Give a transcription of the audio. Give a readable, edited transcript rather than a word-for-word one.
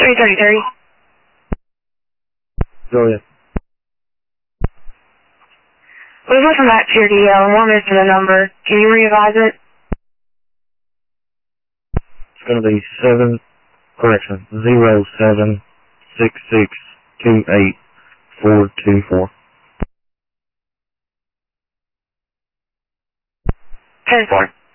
333. Go ahead. We've listened back to your DL and we're missing a number. Can you revise it? It's going to be 0766288424. 10-4.